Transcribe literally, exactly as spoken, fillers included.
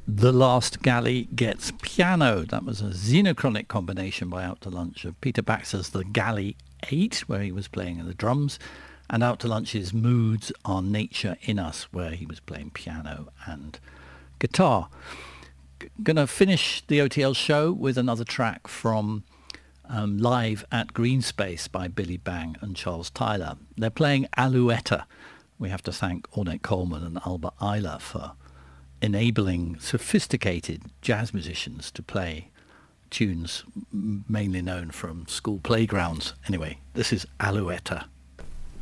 The Last Galley Gets Piano. That was a xenochronic combination by Out to Lunch of Peter Baxter's The Galley eight, where he was playing the drums, and Out to Lunch's Moods Are Nature in Us, where he was playing piano and guitar. G- gonna finish the O T L show with another track from um, Live at Green Space by Billy Bang and Charles Tyler. They're playing Alouetta. We have to thank Ornette Coleman and Albert Ayler for enabling sophisticated jazz musicians to play tunes mainly known from school playgrounds. Anyway, this is Alouetta.